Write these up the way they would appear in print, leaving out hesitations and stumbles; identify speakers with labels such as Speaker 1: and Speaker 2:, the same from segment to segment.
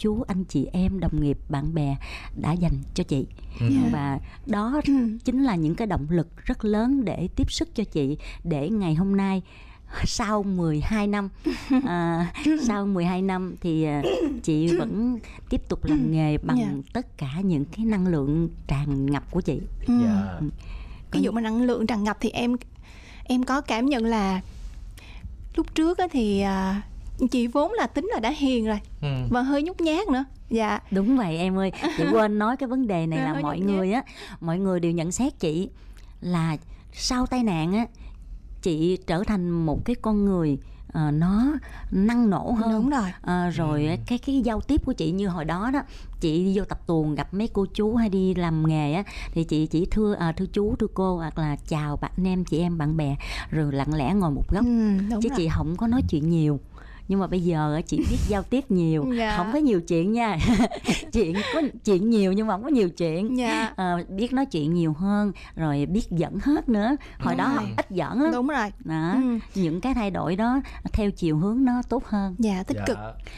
Speaker 1: chú, anh chị em, đồng nghiệp, bạn bè đã dành cho chị. Và đó chính là những cái động lực rất lớn để tiếp sức cho chị, để ngày hôm nay sau 12 năm sau 12 năm thì chị vẫn tiếp tục làm nghề bằng tất cả những cái năng lượng tràn ngập của chị.
Speaker 2: Ví dụ mà năng lượng tràn ngập thì em có cảm nhận là lúc trước á thì chị vốn là tính là đã hiền rồi và hơi nhút nhát nữa. Dạ
Speaker 1: đúng vậy em ơi, chị quên nói cái vấn đề này là mọi người đều nhận xét chị là sau tai nạn á, chị trở thành một cái con người nó năng nổ hơn.
Speaker 2: Đúng rồi.
Speaker 1: Rồi cái giao tiếp của chị như hồi đó đó, chị đi vô tập tuồng gặp mấy cô chú hay đi làm nghề á, thì chị chỉ thưa chú, thưa cô, hoặc là chào bạn anh em, chị em, bạn bè, rồi lặng lẽ ngồi một góc. Chứ
Speaker 2: rồi.
Speaker 1: chị không có nói chuyện nhiều. Nhưng mà bây giờ chị biết giao tiếp nhiều, không có nhiều chuyện nha. Có chuyện nhiều nhưng mà không có nhiều chuyện. Biết nói chuyện nhiều hơn, rồi biết giỡn hết nữa. Hồi đó ít giỡn lắm.
Speaker 2: Đúng rồi.
Speaker 1: Đó, những cái thay đổi đó theo chiều hướng nó tốt hơn.
Speaker 2: Tích cực.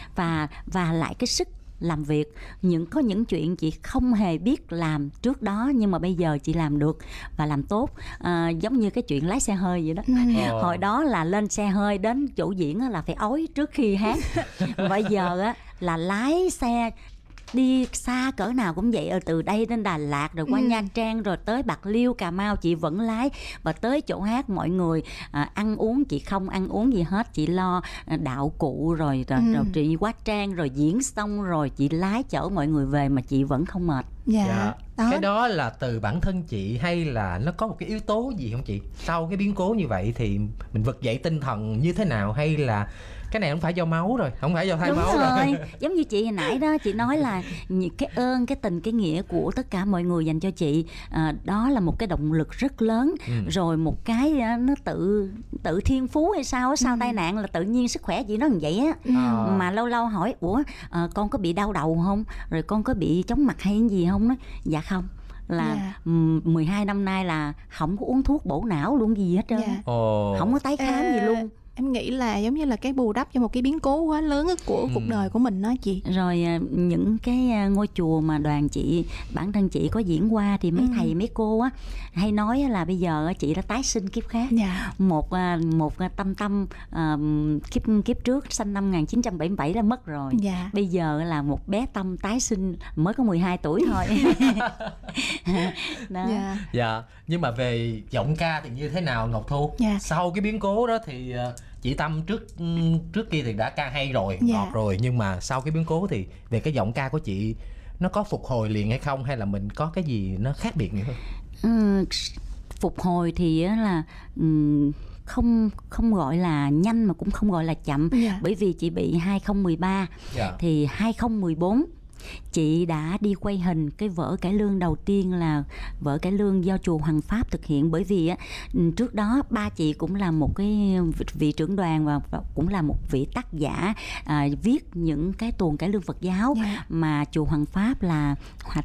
Speaker 1: Và lại cái sức làm việc, có những chuyện chị không hề biết làm trước đó, nhưng mà bây giờ chị làm được và làm tốt. Giống như cái chuyện lái xe hơi vậy đó. Hồi đó là lên xe hơi đến chỗ diễn là phải ói trước khi hát. Bây giờ á là lái xe đi xa cỡ nào cũng vậy, từ đây đến Đà Lạt, rồi qua Nha Trang, rồi tới Bạc Liêu, Cà Mau, chị vẫn lái. Và tới chỗ hát mọi người ăn uống, chị không ăn uống gì hết, chị lo đạo cụ rồi chị hóa trang, rồi diễn xong rồi chị lái chở mọi người về mà chị vẫn không mệt.
Speaker 3: Cái đó là từ bản thân chị hay là nó có một cái yếu tố gì không chị? Sau cái biến cố như vậy thì mình vực dậy tinh thần như thế nào, hay là cái này không phải do máu rồi, không phải do thay máu rồi.
Speaker 1: Giống như chị hồi nãy đó, chị nói là cái ơn, cái tình, cái nghĩa của tất cả mọi người dành cho chị, đó là một cái động lực rất lớn. Rồi một cái nó tự thiên phú hay sao á, sau tai nạn là tự nhiên sức khỏe chị nó như vậy á. Mà lâu lâu hỏi con có bị đau đầu không, rồi con có bị chóng mặt hay gì không? Nói dạ không, là 12 năm nay là không có uống thuốc bổ não luôn gì hết trơn. Không có tái khám gì luôn.
Speaker 2: Em nghĩ là giống như là cái bù đắp cho một cái biến cố quá lớn của cuộc đời của mình đó chị.
Speaker 1: Rồi những cái ngôi chùa mà đoàn chị, bản thân chị có diễn qua thì mấy thầy mấy cô á hay nói là bây giờ chị đã tái sinh kiếp khác. Một Tâm kiếp trước sinh năm 1977 là mất rồi. Bây giờ là một bé Tâm tái sinh mới có 12 tuổi thôi.
Speaker 3: Nhưng mà về giọng ca thì như thế nào Ngọc Thu? Sau cái biến cố đó thì chị Tâm trước kia thì đã ca hay rồi, ngọt rồi, nhưng mà sau cái biến cố thì về cái giọng ca của chị nó có phục hồi liền hay không, hay là mình có cái gì nó khác biệt nữa không?
Speaker 1: Phục hồi thì là không gọi là nhanh mà cũng không gọi là chậm. Bởi vì chị bị 2013 thì 2014 chị đã đi quay hình cái vở cải lương đầu tiên, là vở cải lương do chùa Hoàng Pháp thực hiện. Bởi vì trước đó ba chị cũng là một cái vị trưởng đoàn và cũng là một vị tác giả viết những cái tuồng cải lương Phật giáo. Mà chùa Hoàng Pháp là hòa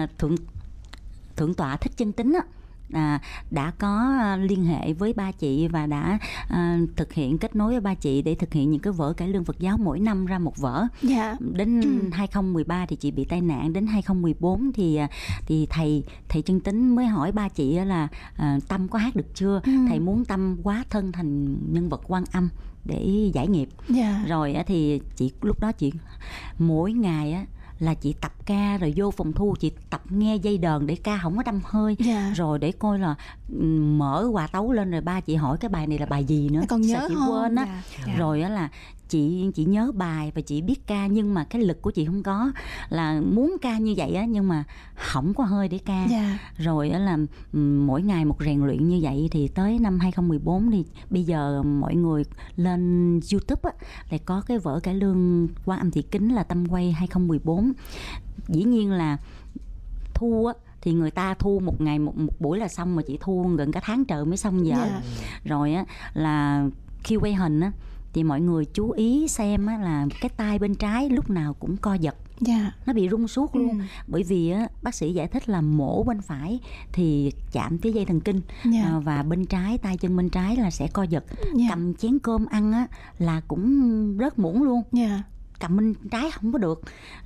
Speaker 1: thượng tọa Thích Chân Tín đã có liên hệ với ba chị và đã thực hiện, kết nối với ba chị để thực hiện những cái vở cải lương Phật giáo, mỗi năm ra một vở. Đến 2013 thì chị bị tai nạn, đến 2014 thì thầy Chân Tín mới hỏi ba chị là Tâm có hát được chưa? Thầy muốn Tâm hóa thân thành nhân vật Quan Âm để giải nghiệp. Rồi thì chị lúc đó chị mỗi ngày là chị tập ca, rồi vô phòng thu chị tập nghe dây đờn để ca không có đâm hơi. Rồi để coi là mở hòa tấu lên, rồi ba chị hỏi cái bài này là bài gì nữa,
Speaker 2: còn nhớ
Speaker 1: chị
Speaker 2: không?
Speaker 1: Quên á. Rồi là chị nhớ bài và chị biết ca, nhưng mà cái lực của chị không có, là muốn ca như vậy á nhưng mà không có hơi để ca. Rồi là mỗi ngày một rèn luyện như vậy, thì tới năm 2014 thì bây giờ mọi người lên YouTube á lại có cái vở cải lương Quan Âm Thị Kính là Tâm Quay 2014. Dĩ nhiên là thu á thì người ta thu một ngày một buổi là xong, mà chị thu gần cả tháng trời mới xong giờ. Rồi á là khi quay hình á thì mọi người chú ý xem á là cái tay bên trái lúc nào cũng co giật. Nó bị rung suốt luôn. Bởi vì á, bác sĩ giải thích là mổ bên phải thì chạm tới dây thần kinh, và bên trái, tay chân bên trái là sẽ co giật. Cầm chén cơm ăn á là cũng rớt muỗng luôn. Cầm bên trái không có được.